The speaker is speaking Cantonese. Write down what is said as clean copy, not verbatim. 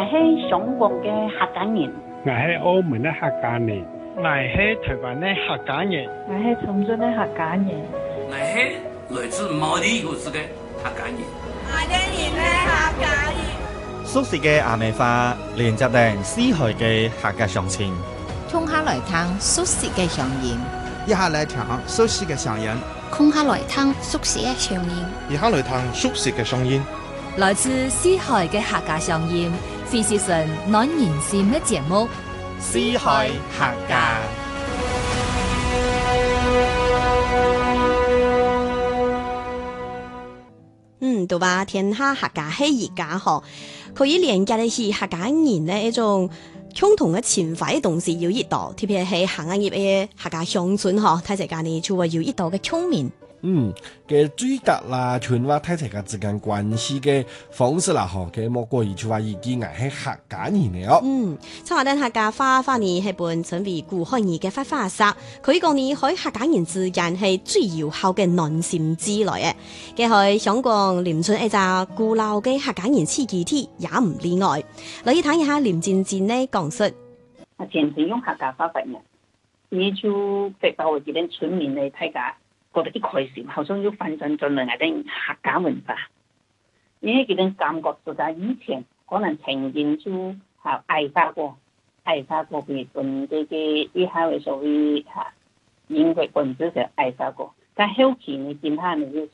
係香港嘅客家人， 我係澳門嘅客家人， 我係台灣嘅客家人， 我係深圳嘅客家人， 我係來自毛地古市嘅客家人， 我哋係客家人， 熟悉嘅阿美花連接定四海嘅客家鄉親， 衝下來聽熟悉嘅聲音， 一下來聽熟悉嘅聲音， 空下來聽熟悉嘅聲音， 一下來聽熟悉嘅聲音， 來自四海嘅客家聲音，非是純暖人心嘅節目， 四海客家。 對吧？天下客家係一家嗬，可以連接的是客家人嘅一種共同嘅情懷嘅東西有一道，特別係客家業嘅客家鄉村嗬，睇成間呢就會有一道嘅聰明。 嘅最達啦，全話睇成個之間關係嘅方式啦，嗬，嘅莫過於就話已經係客家人嚟哦。 參話等客家話呢係本身為古漢語嘅發式，可以講呢喺客家人之間係最有效嘅暖心之類嘅。嘅喺香港廉春一隻古老嘅客家人自己體也唔例外。嚟睇一下廉戰戰呢講述， 前次用客家話發嘅，你就直到我哋啲村民嚟睇下。覺得啲開心，好像要翻轉進嚟啲客家文化，因為佢哋感覺就在以前可能曾經就係挨發過佢哋嘅以下嘅所謂英國文字就挨發過，但後期你見下你要